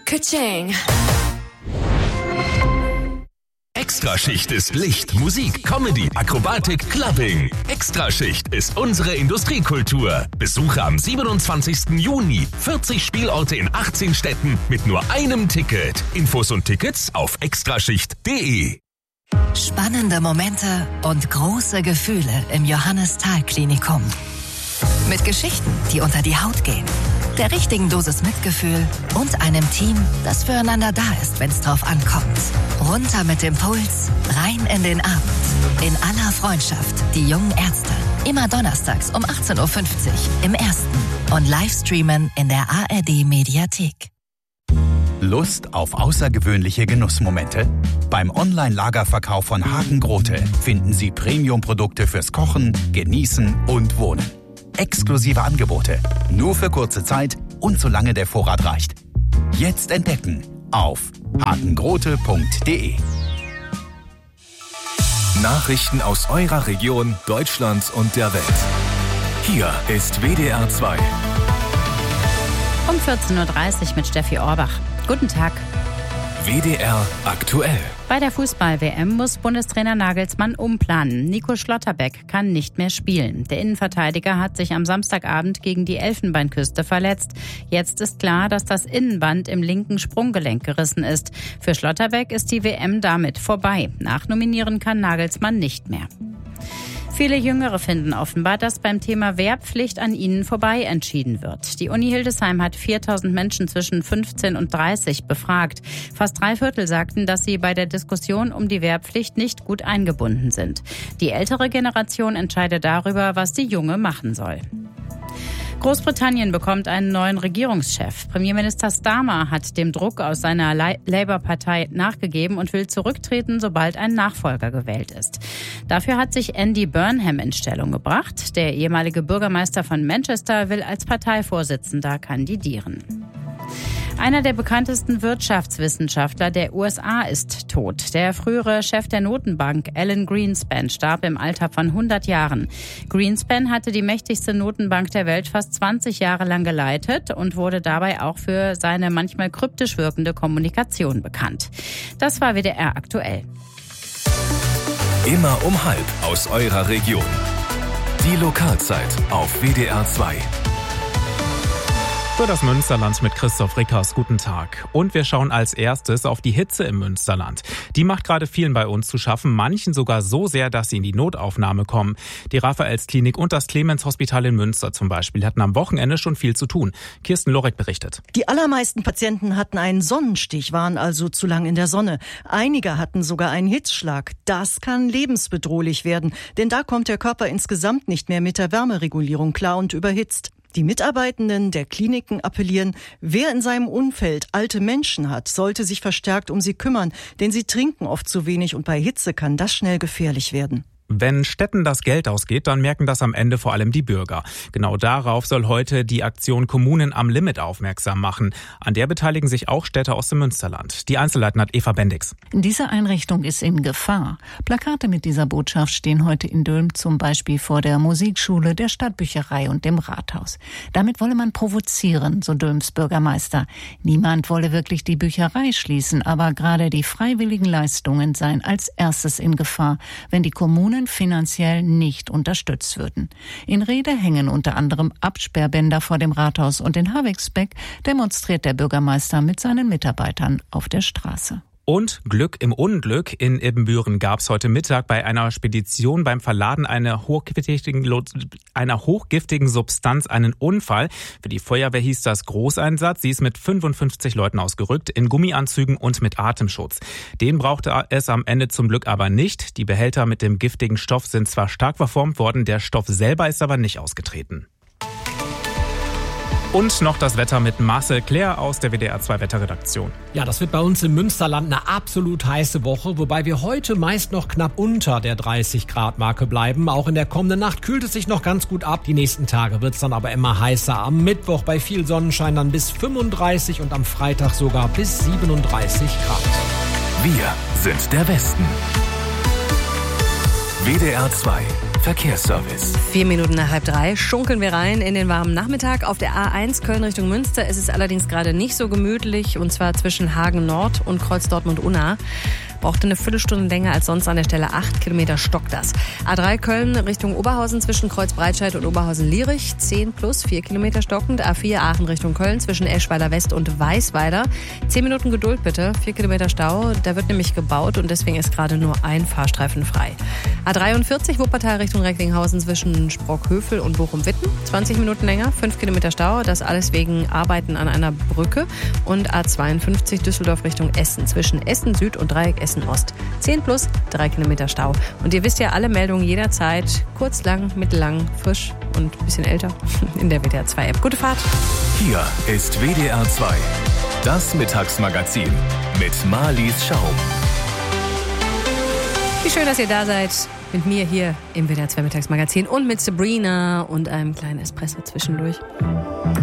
Ka-ching. Extraschicht ist Licht, Musik, Comedy, Akrobatik, Clubbing. Extraschicht ist unsere Industriekultur. Besuche am 27. Juni 40 Spielorte in 18 Städten mit nur einem Ticket. Infos und Tickets auf extraschicht.de. Spannende Momente und große Gefühle im Johannes-Thal-Klinikum. Mit Geschichten, die unter die Haut gehen, der richtigen Dosis Mitgefühl und einem Team, das füreinander da ist, wenn es drauf ankommt. Runter mit dem Puls, rein in den Abend. In aller Freundschaft, die jungen Ärzte. Immer donnerstags um 18.50 Uhr im Ersten und Livestreamen in der ARD-Mediathek. Lust auf außergewöhnliche Genussmomente? Beim Online-Lagerverkauf von Hagen Grote finden Sie Premium-Produkte fürs Kochen, Genießen und Wohnen. Exklusive Angebote, nur für kurze Zeit und solange der Vorrat reicht. Jetzt entdecken auf hagengrote.de. Nachrichten aus eurer Region, Deutschland und der Welt. Hier ist WDR 2. Um 14.30 Uhr mit Steffi Orbach. Guten Tag. WDR aktuell. Bei der Fußball-WM muss Bundestrainer Nagelsmann umplanen. Nico Schlotterbeck kann nicht mehr spielen. Der Innenverteidiger hat sich am Samstagabend gegen die Elfenbeinküste verletzt. Jetzt ist klar, dass das Innenband im linken Sprunggelenk gerissen ist. Für Schlotterbeck ist die WM damit vorbei. Nachnominieren kann Nagelsmann nicht mehr. Viele Jüngere finden offenbar, dass beim Thema Wehrpflicht an ihnen vorbei entschieden wird. Die Uni Hildesheim hat 4.000 Menschen zwischen 15 und 30 befragt. Fast 3/4 sagten, dass sie bei der Diskussion um die Wehrpflicht nicht gut eingebunden sind. Die ältere Generation entscheidet darüber, was die Junge machen soll. Großbritannien bekommt einen neuen Regierungschef. Premierminister Starmer hat dem Druck aus seiner Labour-Partei nachgegeben und will zurücktreten, sobald ein Nachfolger gewählt ist. Dafür hat sich Andy Burnham in Stellung gebracht. Der ehemalige Bürgermeister von Manchester will als Parteivorsitzender kandidieren. Einer der bekanntesten Wirtschaftswissenschaftler der USA ist tot. Der frühere Chef der Notenbank, Alan Greenspan, starb im Alter von 100 Jahren. Greenspan hatte die mächtigste Notenbank der Welt fast 20 Jahre lang geleitet und wurde dabei auch für seine manchmal kryptisch wirkende Kommunikation bekannt. Das war WDR aktuell. Immer um 12:30 aus eurer Region. Die Lokalzeit auf WDR 2. Für das Münsterland mit Christoph Rickers. Guten Tag. Und wir schauen als erstes auf die Hitze im Münsterland. Die macht gerade vielen bei uns zu schaffen, manchen sogar so sehr, dass sie in die Notaufnahme kommen. Die Raphaelsklinik und das Clemens-Hospital in Münster zum Beispiel hatten am Wochenende schon viel zu tun. Kirsten Lorek berichtet. Die allermeisten Patienten hatten einen Sonnenstich, waren also zu lang in der Sonne. Einige hatten sogar einen Hitzschlag. Das kann lebensbedrohlich werden, denn da kommt der Körper insgesamt nicht mehr mit der Wärmeregulierung klar und überhitzt. Die Mitarbeitenden der Kliniken appellieren, wer in seinem Umfeld alte Menschen hat, sollte sich verstärkt um sie kümmern, denn sie trinken oft zu wenig und bei Hitze kann das schnell gefährlich werden. Wenn Städten das Geld ausgeht, dann merken das am Ende vor allem die Bürger. Genau darauf soll heute die Aktion Kommunen am Limit aufmerksam machen. An der beteiligen sich auch Städte aus dem Münsterland. Die Einzelheiten hat Eva Bendix. Diese Einrichtung ist in Gefahr. Plakate mit dieser Botschaft stehen heute in Dülmen zum Beispiel vor der Musikschule, der Stadtbücherei und dem Rathaus. Damit wolle man provozieren, so Dülms Bürgermeister. Niemand wolle wirklich die Bücherei schließen, aber gerade die freiwilligen Leistungen seien als erstes in Gefahr, wenn die Kommunen finanziell nicht unterstützt würden. In Rede hängen unter anderem Absperrbänder vor dem Rathaus und in Havixbeck demonstriert der Bürgermeister mit seinen Mitarbeitern auf der Straße. Und Glück im Unglück. In Ibbenbüren gab es heute Mittag bei einer Spedition beim Verladen einer hochgiftigen Substanz einen Unfall. Für die Feuerwehr hieß das Großeinsatz. Sie ist mit 55 Leuten ausgerückt, in Gummianzügen und mit Atemschutz. Den brauchte es am Ende zum Glück aber nicht. Die Behälter mit dem giftigen Stoff sind zwar stark verformt worden, der Stoff selber ist aber nicht ausgetreten. Und noch das Wetter mit Marcel Claire aus der WDR 2 Wetterredaktion. Ja, das wird bei uns im Münsterland eine absolut heiße Woche, wobei wir heute meist noch knapp unter der 30-Grad-Marke bleiben. Auch in der kommenden Nacht kühlt es sich noch ganz gut ab. Die nächsten Tage wird es dann aber immer heißer. Am Mittwoch bei viel Sonnenschein dann bis 35 und am Freitag sogar bis 37 Grad. Wir sind der Westen. WDR 2 Verkehrsservice. 4 Minuten nach 2:30 schunkeln wir rein in den warmen Nachmittag. Auf der A1 Köln Richtung Münster ist es allerdings gerade nicht so gemütlich, und zwar zwischen Hagen Nord und Kreuz Dortmund-Unna. Brauchte eine Viertelstunde länger als sonst an der Stelle. 8 Kilometer stockt das. A3 Köln Richtung Oberhausen zwischen Kreuz Breitscheid und Oberhausen-Lierich. 10 plus 4 Kilometer stockend. A4 Aachen Richtung Köln zwischen Eschweiler West und Weißweiler. 10 Minuten Geduld bitte. 4 Kilometer Stau. Da wird nämlich gebaut und deswegen ist gerade nur ein Fahrstreifen frei. A43 Wuppertal Richtung Recklinghausen zwischen Sprockhövel und Bochum-Witten. 20 Minuten länger. 5 Kilometer Stau. Das alles wegen Arbeiten an einer Brücke. Und A52 Düsseldorf Richtung Essen zwischen Essen Süd und Dreieck Essen Ost. 10 plus 3 Kilometer Stau. Und ihr wisst ja, alle Meldungen jederzeit, kurz, lang, mittellang, frisch und ein bisschen älter in der WDR 2 App. Gute Fahrt. Hier ist WDR 2. Das Mittagsmagazin mit Marlies Schaum. Wie schön, dass ihr da seid. Mit mir hier im WDR 2 Mittagsmagazin und mit Sabrina und einem kleinen Espresso zwischendurch.